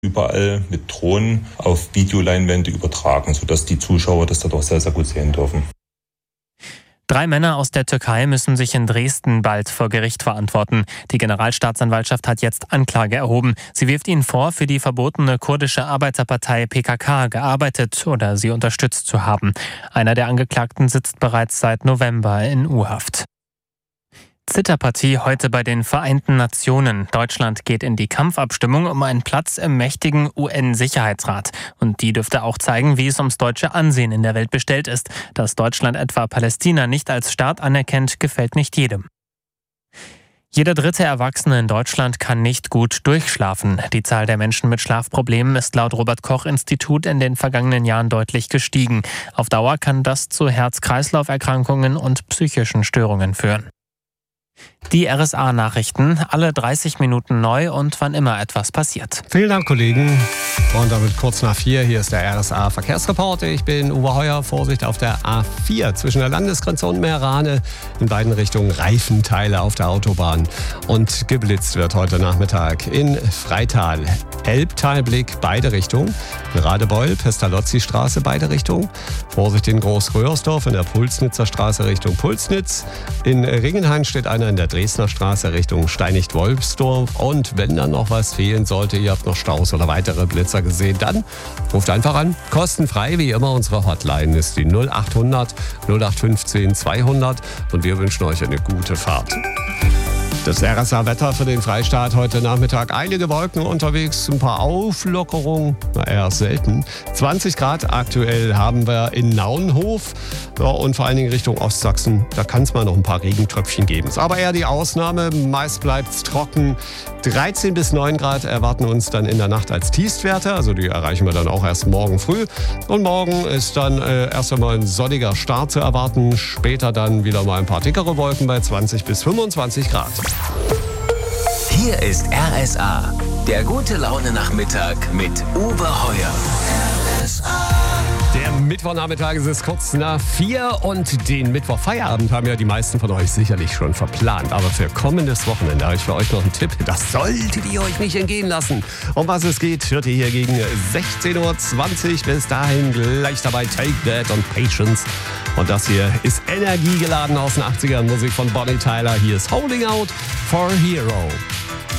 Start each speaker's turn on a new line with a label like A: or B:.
A: überall mit Drohnen auf Videoleinwände übertragen, sodass die Zuschauer das dort auch sehr, sehr gut sehen dürfen.
B: 3 Männer aus der Türkei müssen sich in Dresden bald vor Gericht verantworten. Die Generalstaatsanwaltschaft hat jetzt Anklage erhoben. Sie wirft ihnen vor, für die verbotene kurdische Arbeiterpartei PKK gearbeitet oder sie unterstützt zu haben. Einer der Angeklagten sitzt bereits seit November in U-Haft. Zitterpartie heute bei den Vereinten Nationen. Deutschland geht in die Kampfabstimmung um einen Platz im mächtigen UN-Sicherheitsrat. Und die dürfte auch zeigen, wie es ums deutsche Ansehen in der Welt bestellt ist. Dass Deutschland etwa Palästina nicht als Staat anerkennt, gefällt nicht jedem. Jeder 3. Erwachsene in Deutschland kann nicht gut durchschlafen. Die Zahl der Menschen mit Schlafproblemen ist laut Robert-Koch-Institut in den vergangenen Jahren deutlich gestiegen. Auf Dauer kann das zu Herz-Kreislauf-Erkrankungen und psychischen Störungen führen. Die RSA-Nachrichten, alle 30 Minuten neu und wann immer etwas passiert.
C: Vielen Dank, Kollegen. Und damit kurz nach 4, hier ist der RSA-Verkehrsreport. Ich bin Uwe Heuer. Vorsicht auf der A4 zwischen der Landesgrenze und Meerane. In beiden Richtungen Reifenteile auf der Autobahn. Und geblitzt wird heute Nachmittag in Freital. Elbtalblick, beide Richtungen. In Radebeul, Pestalozzi-Straße, beide Richtungen. Vorsicht in Groß-Röhrsdorf in der Pulsnitzer Straße Richtung Pulsnitz. In Ringenhain steht einer in der Dresdner Straße Richtung Steinigt-Wolfsdorf. Und wenn dann noch was fehlen sollte, ihr habt noch Staus oder weitere Blitzer gesehen, dann ruft einfach an. Kostenfrei, wie immer, unsere Hotline ist die 0800 0815 200 und wir wünschen euch eine gute Fahrt. Das RSA-Wetter für den Freistaat heute Nachmittag. Einige Wolken unterwegs, ein paar Auflockerungen, eher selten. 20 Grad aktuell haben wir in Naunhof, ja, und vor allen Dingen Richtung Ostsachsen. Da kann es mal noch ein paar Regentröpfchen geben. Ist aber eher die Ausnahme. Meist bleibt es trocken. 13 bis 9 Grad erwarten uns dann in der Nacht als Tiefstwerte. Also die erreichen wir dann auch erst morgen früh. Und morgen ist dann erst einmal ein sonniger Start zu erwarten. Später dann wieder mal ein paar dickere Wolken bei 20 bis 25 Grad.
D: Hier ist RSA, der gute Laune-Nachmittag mit Uwe Heuer.
C: Der Mittwochnachmittag ist es kurz nach 4 und den Mittwochfeierabend haben ja die meisten von euch sicherlich schon verplant. Aber für kommendes Wochenende habe ich für euch noch einen Tipp. Das solltet ihr euch nicht entgehen lassen. Um was es geht, hört ihr hier gegen 16.20 Uhr. Bis dahin gleich dabei Take That und Patience. Und das hier ist energiegeladen aus den 80ern. Musik von Bonnie Tyler. Hier ist Holding Out for a Hero.